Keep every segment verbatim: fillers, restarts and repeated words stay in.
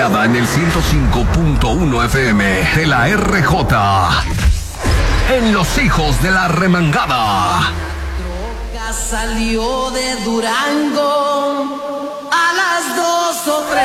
creada en el ciento cinco punto uno F M de la R J. En Los Hijos de la Remangada. La troca salió de Durango a las dos o tres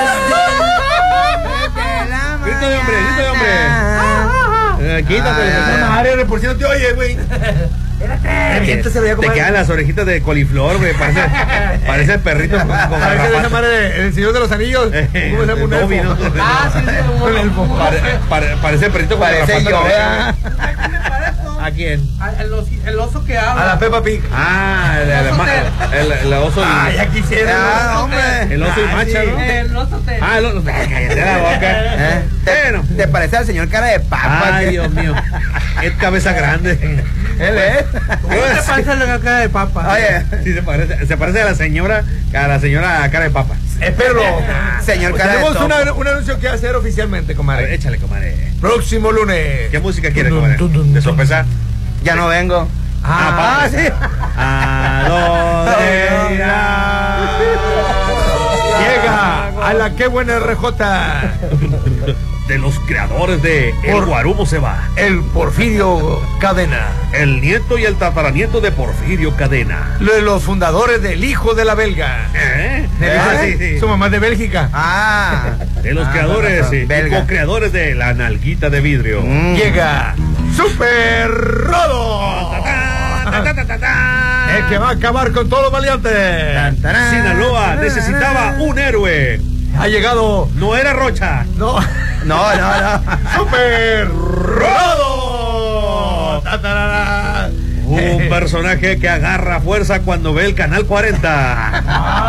de la Grito de hombre, grito de hombre. Eh, quítate, esa madre, por si no te oye, güey. Espérate. Te, te quedan las orejitas de coliflor, güey. Parece, parece el perrito con, con Parece esa madre, el Señor de los Anillos. Eh, ¿Cómo se llama un elfo? Dobby, ¿no? Ah, sí, sí, Con el elfo. Pare, pare, parece el perrito con Parece la yo, garrapata. ¿verdad? ¿A quién? El oso, el oso que habla. A la Peppa Pig. Ah, el, el, el, el, el oso. Ah, ya quisiera. Ah, hombre. El oso y Ah, macha, sí. ¿no? El oso te... Ah, el oso. Cállate la boca. ¿Eh? Bueno. ¿Te parece al señor cara de papa? Ay, Dios mío. Es cabeza grande. Él es. ¿Cómo te parece la cara de papa? Oye, Sí, se parece, se parece a la señora, a la señora cara de papa. espero. Señor cara de Tenemos topo. una- un anuncio que hacer oficialmente, A ver, comadre. échale, comadre. Próximo lunes. ¿Qué música quieres, Dun, comadre? dun, dun, ¿De dun. sorpresa? Ya no vengo. Ah, Ah, sí. ¿A dónde irá? Llega a la Qué Buena R J De los creadores de El Por- Guarumo se va. el Porfirio Cadena, El nieto y el tataranieto de Porfirio Cadena. de los fundadores del Hijo de la Belga. ¿Eh? ¿Eh? Ah, sí, sí. Su mamá es de Bélgica. Ah. De los Ah, creadores y belga. co-creadores de La Nalguita de Vidrio. Mm. Llega Super Rodo, Ta, ta, ta, ta, ta. el que va a acabar con todos los valientes. Tan, tarán. Sinaloa necesitaba un héroe. Ha llegado. No era Rocha. No. No, no, no. Super Rodo. Ta, ta, ra, ra. Un personaje que agarra fuerza cuando ve el canal cuarenta.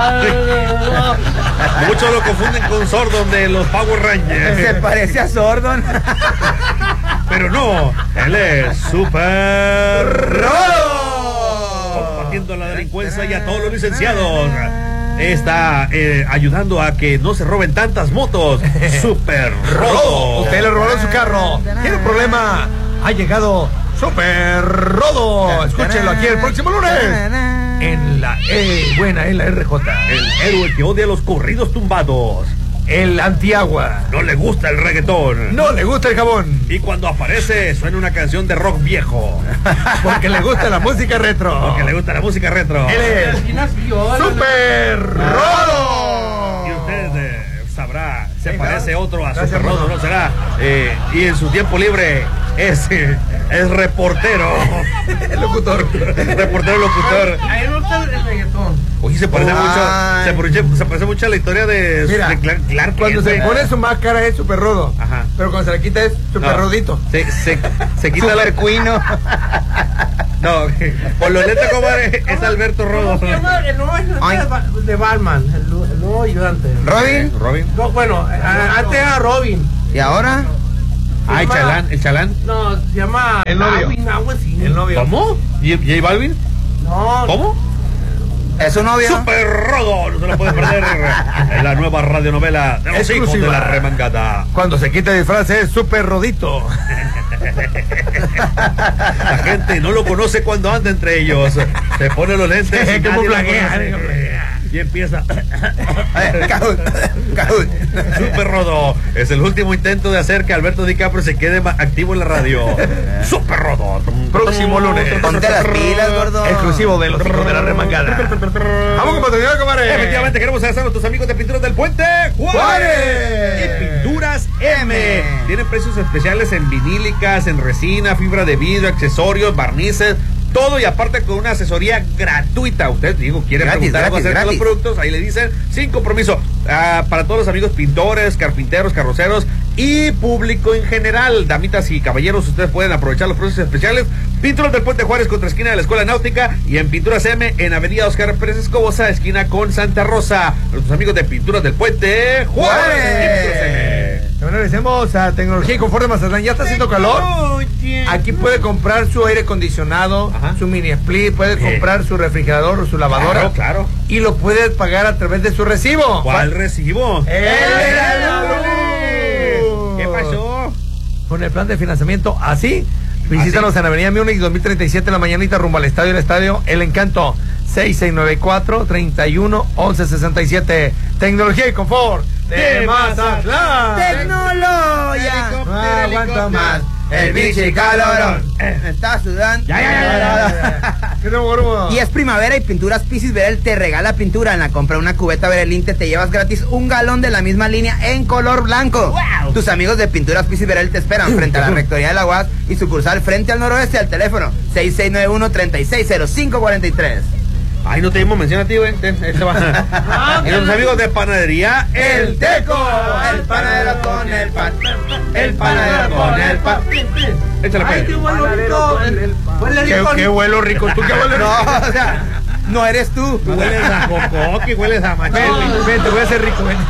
Muchos lo confunden con Sordon de los Power Se Rangers. parece a Sordon. Pero no, él es Super Rodo. Combatiendo la delincuencia y a todos los licenciados. Está eh, ayudando a que no se roben tantas motos. Super Rodo. Rodo. Usted le robaron su carro. ¿Tiene un problema? Ha llegado Super Rodo. Escúchenlo aquí el próximo lunes. En la E buena, en la R J. El héroe que odia los corridos tumbados. El antiagua. No le gusta el reggaetón. No le gusta el jabón. Y cuando aparece suena una canción de rock viejo. Porque le gusta la música retro. Porque le gusta la música retro. Él es Aquí nació. Super Rodo. Y usted eh, sabrá, se Sí, parece claro. otro a Gracias, Super Rodo, Rodo. ¿no será? Eh, y en su tiempo libre es, eh, es reportero. El locutor. Reportero locutor. Ahí no está el reggaetón. Oye, se parece Ay. mucho, se parece, se parece mucho a la historia de, Mira, de Clark, Clark Cuando Kent, se güey. pone su máscara es Super Rodo. Ajá. Pero cuando se la quita es Super No, Rodito. Se, se, se quita Super la. Cuino. No, por lo lento, comadre, es Alberto Rodo. ¿Cómo se llama el nuevo ayudante Ay. de Ba- de Batman? El, nu- el nuevo ayudante. Robin. Robin. No, bueno, a- antes era Robin. ¿Y ahora? Ah, el llama- chalán, el chalán. No, se llama El novio. Alvin, algo así. El novio. ¿Cómo? ¿Y- ¿J Balvin? No. ¿Cómo? ¿Es su novio? Super Rodo, no se lo puede perder en la nueva radionovela de los hijos de Exclusiva. la remangada. Cuando se quita el disfraz es Super Rodito. La gente no lo conoce cuando anda entre ellos. Se pone los lentes y, ¿Cómo nadie lo plaguea? conoce. Y empieza. Caut, caut. Super Rodo es el último intento de hacer que Alberto DiCaprio se quede ma- activo en la radio. Super Rodo. Próximo lunes. Ponte las pilas, gordo. Exclusivo de los hijos de la remangada. Vamos con patrocinador, comadre. Efectivamente, queremos agradecer a nuestros amigos de Pinturas del Puente Juárez Juárez. y Pinturas M. Tienen precios especiales en vinílicas, en resina, fibra de vidrio, accesorios, barnices, todo, y aparte con una asesoría gratuita. Usted, digo, quiere Gratis, preguntar algo gratis, acerca de los gratis. productos, ahí le dicen sin compromiso. Ah, para todos los amigos pintores, carpinteros, carroceros y público en general, damitas y caballeros, ustedes pueden aprovechar los precios especiales. Pinturas del Puente Juárez, contra esquina de la Escuela Náutica, y en Pinturas M en Avenida Oscar Pérez Escobosa, esquina con Santa Rosa. Nuestros amigos de Pinturas del Puente Juárez. Juárez. Pinturas M. También agradecemos a Tecnología y Confort de Mazatlán. Ya está haciendo calor. Aquí puede comprar su aire acondicionado, Ajá. su mini split, puede Sí. comprar su refrigerador o su lavadora. Claro, claro. Y lo puede pagar a través de su recibo. ¿Cuál recibo? ¡El de la luz! ¿Qué pasó? Con el plan de financiamiento así. Visítanos en Avenida Múnich dos mil treinta y siete en la mañanita rumbo al estadio, el estadio El Encanto. seis seis nueve cuatro, treinta y uno, once sesenta y siete. Tecnología y confort de De Mazatlán. Tecnología. Helicóptero, No aguanto helicóptero. más. El bichi calorón. Me está sudando. Ya, ya, ya, ya, ya. ¿Qué tengo, Gordo? Y es primavera y Pinturas Pisis Verel te regala pintura. En la compra de una cubeta Verel Inte te llevas gratis un galón de la misma línea en color blanco. Wow. Tus amigos de Pinturas Pisis Verel te esperan frente a la Rectoría de la U A S y sucursal frente al noroeste al teléfono seis seis nueve uno, tres seis cero cinco cuatro tres. Ay, no te dimos mención a ti, güey. Ten, este va. Y los amigos de Panadería El Teco. El panadero con el pan. El panadero con el pan. Échale, Ay, qué pues. huele rico. el- Huele ¿Qué, rico. qué vuelo rico? ¿Tú qué vuelo rico? No, o sea, no eres tú. Tú hueles a coco, que hueles a machete. Ven, ven, te voy a hacer rico, ven.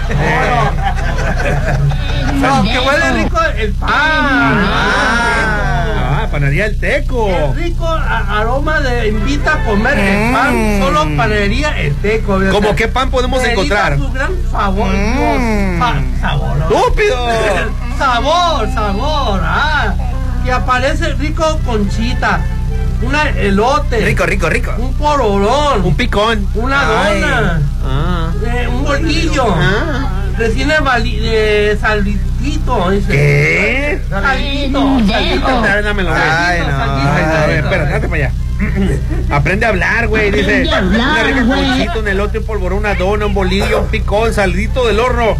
No, que huele rico el pan. Ah, Panadería El Teco. El rico a- aroma de invita a comer el pan, Mm. solo panadería el teco. ¿verdad? ¿Cómo qué pan podemos Necesita encontrar? Su gran sabor. Mm. Pa- sabor. ¿no? ¡Estúpido! Sabor, sabor. Ah, y aparece rico conchita, una elote, Rico, rico, rico. un pororón, Un picón. una Ay. dona, Ah. eh, un bolillo, Ah. recién vali- eh, salidito, dice. ¿Qué? Salidito, salidito. A ver, dámelo, güey. Ay, no. Ay, no, a ver, espera, date para allá. Aprende a hablar, güey. Dice, Aprende a hablar, una rica güey. conchita, un elote, un polvorón, una dona, un bolillo, un picón, saldito del horno.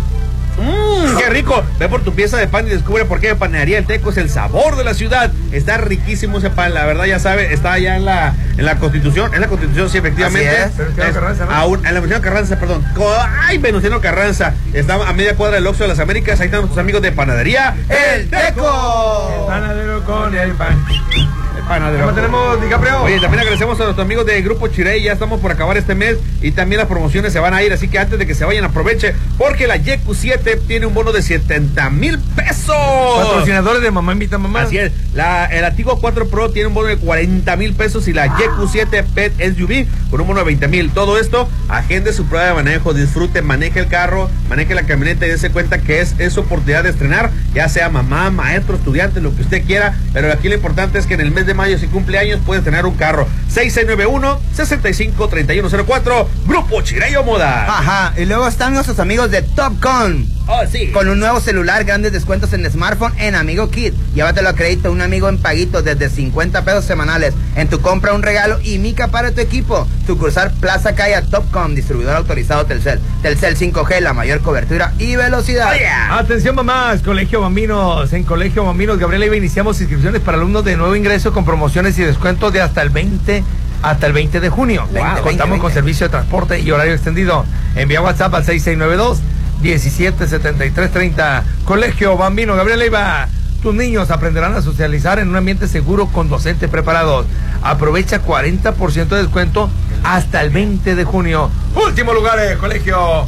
Mmm, qué rico. Ve por tu pieza de pan y descubre por qué Panadería El Teco es el sabor de la ciudad. Está riquísimo ese pan, la verdad ya sabe, está allá en la en la Constitución, en la Constitución sí, efectivamente. Así es. Venustiano Carranza, ¿no? Aún- en la Venustiano Carranza, perdón. Co- Ay, Venustiano Carranza. Está a media cuadra del Oxxo de las Américas. Ahí están nuestros amigos de Panadería El Teco. Panadero con el pan. El panadero. ¿Cómo tenemos, DiCaprio? Oye, también agradecemos a nuestros amigos de Grupo Chirey, ya estamos por acabar este mes y también las promociones se van a ir, así que antes de que se vayan aproveche, porque la Y Q siete tiene un bono de setenta mil pesos. Patrocinadores de Mamá Invita a Mamá. Así es, la, el Atigo cuatro Pro tiene un bono de cuarenta mil pesos y la Y Q siete Pet S U V con un bono de veinte mil. Todo esto, agende su prueba de manejo, disfrute, maneje el carro, maneje la camioneta y dése cuenta que es, es su oportunidad de estrenar, ya sea mamá, maestro, estudiante, lo que usted quiera, pero aquí lo importante es que en el mes de mayo, si cumple años, puede tener un carro. seis seis nueve uno, seis cinco, tres uno cero cuatro, Grupo Chireyo Moda. Ajá, y luego están nuestros amigos de Topcon. Oh, sí. Con un nuevo celular, grandes descuentos en smartphone en Amigo Kit. Llévatelo a crédito a un amigo en paguitos desde cincuenta pesos semanales. En tu compra un regalo y mica para tu equipo. Sucursal Plaza Calla Topcom, distribuidor autorizado Telcel. Telcel cinco G, la mayor cobertura y velocidad. Oh, yeah. Atención mamás, Colegio Bambinos. En Colegio Bambinos, Gabriela Iba, iniciamos inscripciones para alumnos de nuevo ingreso con promociones y descuentos de hasta el veinte hasta el veinte de junio. veinte, Wow. veinte, Contamos veinte. con servicio de transporte y horario extendido. Envía WhatsApp al seis seis nueve dos, diecisiete setenta y tres treinta. Colegio Bambino, Gabriela Iba. Tus niños aprenderán a socializar en un ambiente seguro con docentes preparados. Aprovecha cuarenta por ciento de descuento hasta el veinte de junio. Último lugar, el Colegio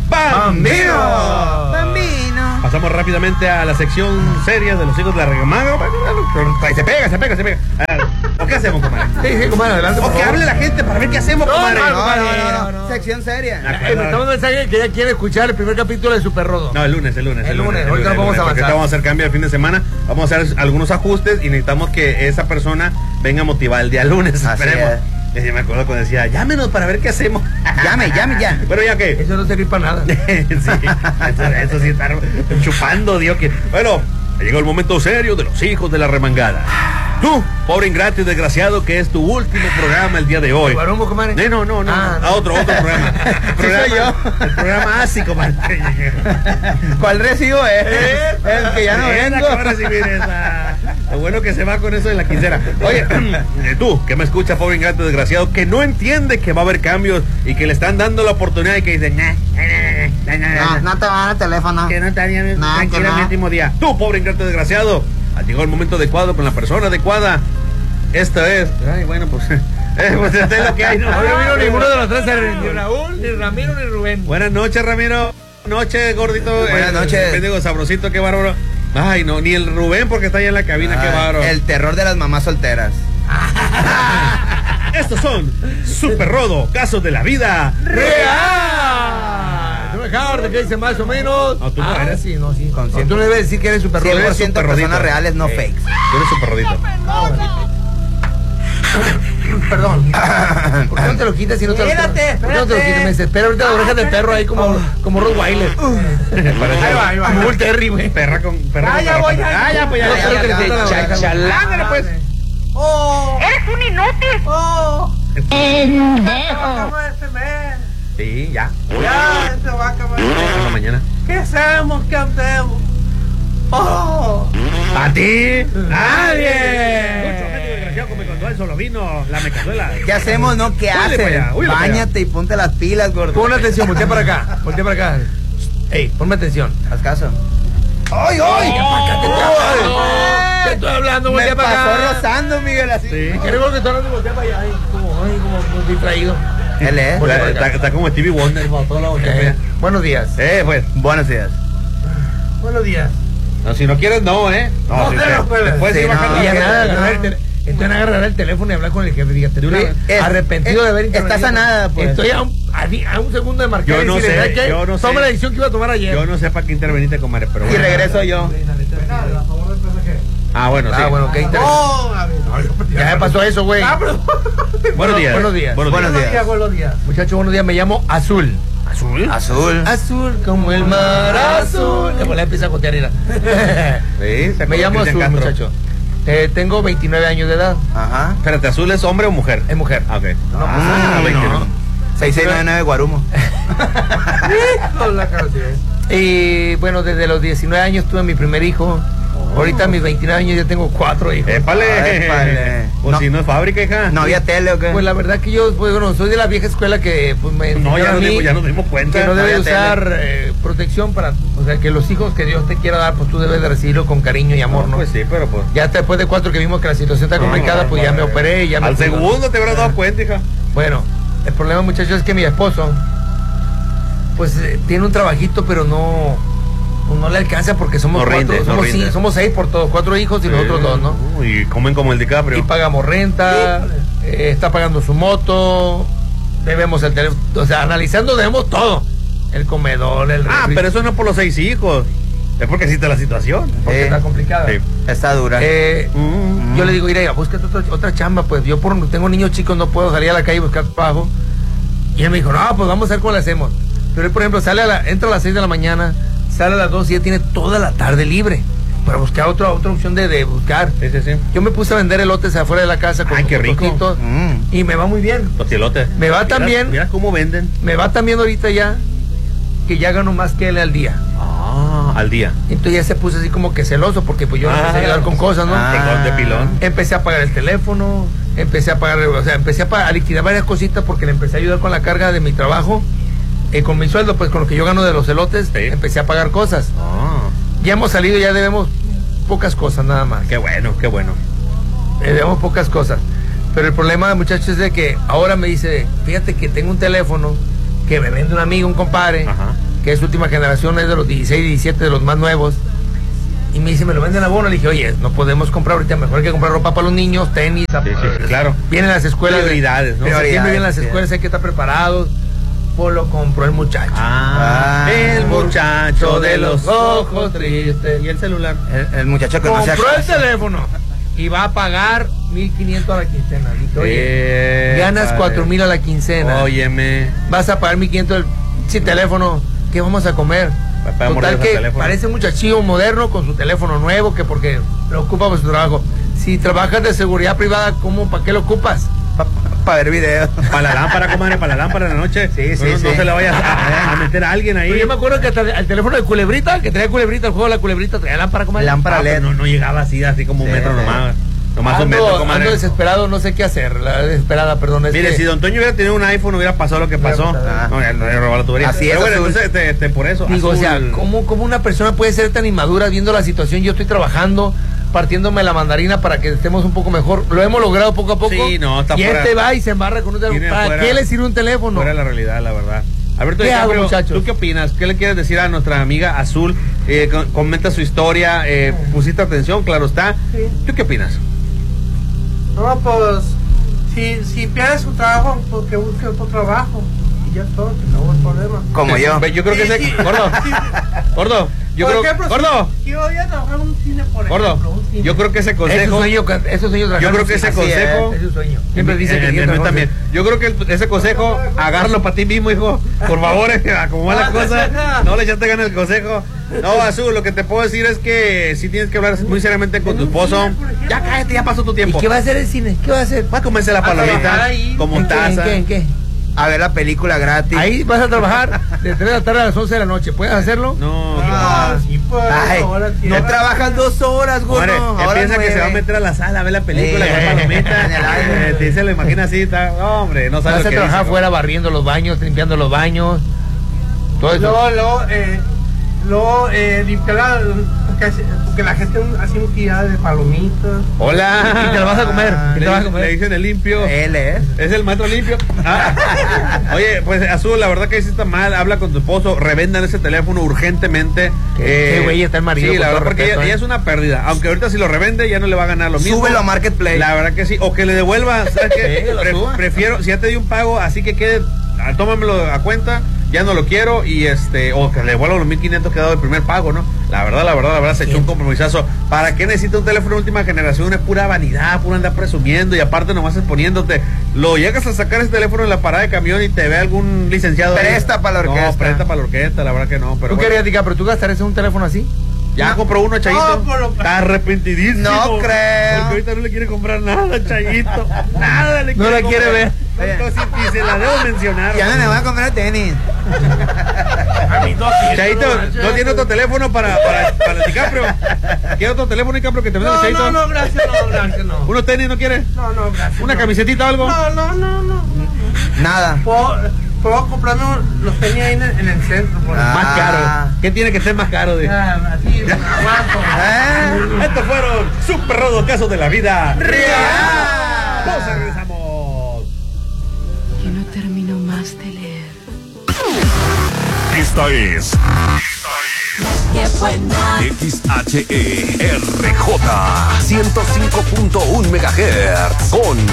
Bambino. Bambino. Pasamos rápidamente a la sección seria de los hijos de la regamanga. Se pega, se pega, se pega. A ver, ¿o qué hacemos, comadre? Sí, sí, comadre, adelante. O por que favor. hable la gente para ver qué hacemos, No, comadre. no, No, no, no, no, no, no. Sección seria. Eh, me estamos un mensaje que ya quiere escuchar el primer capítulo de Super Rodo. No, el lunes, el lunes. El lunes, ahorita el vamos a porque avanzar. vamos a hacer cambio el fin de semana. Vamos a hacer algunos ajustes y necesitamos que esa persona venga motivada el día lunes. Así Esperemos. es. Y sí, me acuerdo cuando decía, llámenos para ver qué hacemos. Llame, llame ya. Bueno, ya que. Eso no sirve para nada. sí, eso, eso sí está chupando, Dios que. Bueno, llegó el momento serio de los hijos de la remangada. Tú, pobre ingrato y desgraciado, que es tu último programa el día de hoy. ¿Guarumbo, comadre? Eh, no, no, no, Ah, a otro, otro programa. El programa, soy yo. El programa así, comadre. ¿Cuál recibo es? El que ya no Era vengo. que va a recibir esa. Lo bueno que se va con eso de la quincena. Oye, eh, tú, que me escuchas, pobre ingrato desgraciado, que no entiende que va a haber cambios y que le están dando la oportunidad y que dice, nah, nah, nah, nah, nah, No, no te van al teléfono. que no está bien, No, tranquilo, que no. mi último día. Tú, pobre ingrato desgraciado, ha llegado el momento adecuado con la persona adecuada. Esto es. Ay, bueno, pues. Eh, pues esto es lo que hay, ¿no? Hoy no vino ninguno de los tres, ni Raúl, ni Ramiro, ni Rubén. Buenas noches, Ramiro. Buenas noches, gordito. Buenas Eh, noches. Bendigo sabrosito, qué bárbaro. Ay, no, ni el Rubén porque está allá en la cabina, qué Ah, bárbaro. el terror de las mamás solteras. Estos son Super Rodo, casos de la vida ¡Real! Tú dejar de que dice más o menos. No, tú no Ah, eres. sí, no, sí. Con No, cien- tú no debes decir que eres super cien Rodo. por eres ciento cien por ciento super rodito. personas reales, no Eh. fakes. Tú eres Super Rodito. Perdón. ¿Por qué no te lo quitas si no te lo quitas? Espérate, ¿Por qué no te lo quitas? Me desespera ahorita la oreja del perro ahí como, como Rottweiler. Ahí va, ahí va. Como Bull Terry, güey. Perra con perra. Ah, con ya garrapata. voy, ya. Ah, ya, pues ya. No, ya, pero ya, que ya, te ya, cha- ya. chalán. Ándale, pues. Oh, ¡Eres un inútil! oh. ¡Pendejo! Sí, ya. Ya, se va a acabar. Hasta mañana. ¿Qué hacemos? ¿Qué hacemos? Oh. ¡A ti! ¡Nadie! Mucho medio desgraciado como me contó el solo vino, la mecazuela. ¿Qué hacemos, no? ¿Qué Huele para haces? allá, huele para allá. Báñate y ponte las pilas, gordo. Pon atención, voltea para acá. Voltea para acá. Ey, ponme atención. Haz caso. ¡Ay, ay! Te estoy hablando, Me voltea para acá. pasó rozando, Miguel, así. Sí. Creo que estoy hablando, voltea para allá. Ay, como, ay, como, como distraído. Él es. Voltea para Está, acá. está como Stevie Wonder, para toda la voltea para Eh, allá. buenos días. Eh, pues. Buenos días. Buenos días. No, si no quieres, no, ¿eh? No si te te- lo puedes. te puedes Sí, ir no, bajando Y la ya nada, gente. agarrar el tele- Entonces agarrar el teléfono y hablar con el jefe. Dígate, De una estoy vez. arrepentido Es- de haber estás intervenido. a nada, pues. Estoy a un, a, di- a un segundo de marcar. Yo y no decirle, sé, ¿sabes qué? yo no sé. Toma la decisión que iba a tomar ayer. Yo no sé para qué interveniste, comadre, pero Y bueno. regreso yo. Ah, bueno, sí. Ah, bueno, qué interesante. Oh, a ver. Ya me pasó eso, güey. Ah, perdón. Buenos días. Buenos días. Buenos Buenos días. días. Buenos días. Muchachos, buenos días. Me llamo Azul. ¿Azul? Azul. Azul como el mar azul. Ya, pues, la empieza a gotear, mira. Sí, se Me llamo Azul, muchacho. Eh, tengo veintinueve años de edad. Ajá. Espérate, ¿Azul es hombre o mujer? Es mujer. Ah, ok. No, pues, Ah, no. veintinueve. seis seis nueve nueve Guarumo. Con la canción. Y bueno, desde los diecinueve años tuve mi primer hijo. Ahorita a mis veintinueve años ya tengo cuatro hijos. Épale. Épale. Pues No. si no es fábrica, hija. ¿No había tele o qué? Pues la verdad que yo, pues, bueno, soy de la vieja escuela que pues, me No, ya enseñaron a nos mí dimos, ya nos dimos cuenta. que no debe había usar eh, protección para, o sea, que los hijos que Dios te quiera dar, pues tú debes de recibirlo con cariño y amor, ¿no? Pues sí, pero pues. Ya después de cuatro que vimos que la situación está complicada, pues ya me operé y ya me Al cuido. segundo te habrás dado cuenta, hija. Bueno, el problema, muchachos, es que mi esposo, pues eh, tiene un trabajito, pero no, pues, no le alcanza porque somos No cuatro, rinde, no somos, rinde. sí, somos seis por todos, cuatro hijos y nosotros dos, ¿no? Y comen como el Y DiCaprio. pagamos renta, eh, está pagando su moto, debemos el teléfono, o sea, analizando debemos todo, el comedor, el Ah, refri, pero eso no es por los seis hijos. Es porque existe la situación. porque Eh, está complicada. Sí. Está dura. Eh, Mm. Yo le digo, mira, búscate otra, otra chamba, pues yo por tengo niños chicos, no puedo salir a la calle y buscar trabajo. Y él me dijo, no, pues vamos a ver cómo le hacemos. Pero él, por ejemplo, sale a la, entra a las seis de la mañana, sale a las dos y ya tiene toda la tarde libre para buscar otra otra opción de, de buscar. Sí, sí, sí. Yo me puse a vender elotes afuera de la casa con Ay, qué con rico. tostitos, Mm. y me va muy bien. Totielote. Me va Mira- tan bien. Mira cómo venden. Me va también ahorita ya que ya gano más que él al día. Ah, al día. Entonces ya se puso así como que celoso porque pues yo le Ah. empecé a ayudar con cosas, ¿no? Ah. Tecón de pilón. Empecé a pagar el teléfono, empecé a pagar, o sea, empecé a, pa- a liquidar varias cositas porque le empecé a ayudar con la carga de mi trabajo. Eh, con mi sueldo, pues con lo que yo gano de los elotes, Sí. empecé a pagar cosas. Ah, Ya hemos salido, ya debemos pocas cosas nada más. qué bueno, qué bueno. Eh, debemos pocas cosas. Pero el problema, muchachos, es de que ahora me dice, fíjate que tengo un teléfono que me vende un amigo, un compadre, Ajá. que es última generación, es de los dieciséis, diecisiete, de los más nuevos. Y me dice, me lo venden a bono. Le dije, oye, no podemos comprar ahorita, mejor hay que comprar ropa para los niños, tenis. Sí, sí, sí, claro. Vienen las escuelas. Prioridades, ¿no? En septiembre Prioridades, vienen las sí. escuelas, hay que estar preparados. Pues lo compró el muchacho. Ah, Ah, el muchacho de los ojos tristes. y el celular. El, el muchacho que no se Compró el teléfono y va a pagar mil quinientos a la quincena. Dije, oye, Eh, ganas padre. cuatro mil a la quincena. Óyeme. Vas a pagar mil quinientos sin teléfono. ¿Qué vamos a comer? Pa- pa- Total morder ese que teléfono. parece un muchachillo moderno con su teléfono nuevo que porque lo ocupa por su trabajo. Si trabajas de seguridad privada, ¿cómo? ¿Para qué lo ocupas? Para ver videos. Para la lámpara, comadre, para la lámpara en la noche. Sí, sí, no, sí. No se le vaya a, a meter a alguien ahí. Pero yo me acuerdo que hasta el teléfono de Culebrita, que traía Culebrita, el juego de la Culebrita, traía lámpara, comadre. Lámpara Ah, L E D. pero no, no llegaba así, así como un Sí, metro sí. nomás. Nomás un metro, Ando, comadre. ando desesperado, no sé qué hacer. La desesperada, perdón. Es Mire, que- si Don Toño hubiera tenido un iPhone, hubiera pasado lo que pasó. Ah. No, ya no le robó la tubería. Así Pero es, bueno, Azul. entonces, este, este, por eso. Digo, o Azul. sea, ¿cómo, ¿cómo una persona puede ser tan inmadura viendo la situación? Yo estoy trabajando, partiéndome la mandarina para que estemos un poco mejor. Lo hemos logrado poco a poco. Sí, no, está Y fuera. este va y se embarra con un teléfono. Tiene ¿Para fuera- qué le sirve un teléfono? Fuera de la realidad, la verdad. Alberto ¿Qué hago, DiCaprio, muchachos? ¿tú qué opinas? ¿Qué le quieres decir a nuestra amiga Azul? Eh, co- comenta su historia, eh, pusiste atención, claro está. Sí. ¿Tú qué opinas? No, pues, si, si pierdes su trabajo, pues que busque otro trabajo. Y ya todo, que no hubo problema. Como yo. Yo creo que Sí, ese... sí. Gordo, Sí. gordo, Yo Por creo, ejemplo, gordo, si yo voy a trabajar en un cine, por gordo, ejemplo. un cine. yo creo que ese Es su consejo, sueño, es su sueño trabajar yo creo en que un ese cine. Así consejo, es, es su sueño. Siempre dice que en- quiere en- trabajar también. en- Yo creo que el- ese consejo, agárralo para ti mismo, hijo. Por favor, eh, como va la cosa, no le echaste ganas el consejo. No, Azul, lo que te puedo decir es que si tienes que hablar muy seriamente con tu esposo. Ya cállate, ya pasó tu ¿Y tiempo. qué va a hacer el cine? ¿Qué va a hacer? Va a comerse la trabajar palomita ahí. como ¿En qué? ¿En taza. qué? ¿En qué? A ver la película gratis. Ahí vas a trabajar de tres de la tarde a las once de la noche. ¿Puedes hacerlo? No, Ah, sí, pues. Ay, ahora sí. no trabajas dos horas, güey. Hombre, No, él ahora piensa que nueve. se va a meter a la sala a ver la película, Sí, con palomita. en el aire. Eh, te se lo imagina así, está, no, hombre, no sabe Vas lo a que trabajar dice, afuera barriendo los baños, limpiando los baños. Todo eso. Luego, luego, eh, luego, eh, limpiar la, porque, hace- porque la gente hace un tirada de palomitas. Hola. Y te lo vas a comer. ¿Qué Le, te vas a le comer? dicen el limpio. Él es. Es el maestro limpio. Ah. Oye, pues Azul, la verdad que ahí sí está mal. Habla con tu esposo, revendan ese teléfono urgentemente. Qué- qué güey está el marido, Sí, con la todo verdad, porque respeto, ya, ¿eh? ya es una pérdida. Aunque ahorita si lo revende, ya no le va a ganar lo mismo. Súbelo a Marketplace. La verdad que sí. O que le devuelva. ¿Sabes qué? Sí, que lo Pre- suba. prefiero, si ya te di un pago, así que quede, ah, tómamelo a cuenta. Ya no lo quiero y este, o que le devuelva los mil quinientos que ha dado el primer pago, ¿no? La verdad, la verdad, la verdad, se echó un compromisazo. ¿Para qué necesita un teléfono de última generación? Es pura vanidad, pura andar presumiendo y aparte nomás exponiéndote. Lo llegas a sacar ese teléfono en la parada de camión y te ve algún licenciado. ahí. Presta pa' la orquesta. No, presta para la orquesta, la verdad que no. Pero ¿Tú bueno. querías, Dica, pero tú gastarías en un teléfono así? Ya compró uno, Chayito. No, por lo- Está arrepentidísimo. No creo. Porque ahorita no le quiere comprar nada, Chayito. Nada le No quiere la quiere comprar. ver. Entonces, y se la debo mencionar. Ya no me voy a comprar tenis. A mis dos Chayito, ¿no tiene otro teléfono para, para, para el DiCaprio? ¿Quiere otro teléfono, DiCaprio, que te venda el No, Chayito? no, no, gracias, no, gracias, no. ¿Unos tenis no quiere? No, no, gracias. ¿Una no. camisetita o algo? No, no, no, no. Nada. Puedo, puedo comprarme los tenis ahí en el, en el centro. Por Ah. Más caro. ¿Qué tiene que ser más caro? De... Ah, así, me aguanto. ¿Eh? Estos fueron Super Rodo Casos de la Vida Real. Pausa, regresamos. Que no termino más de leer. Esta es X H E R J ciento cinco punto uno megahertz con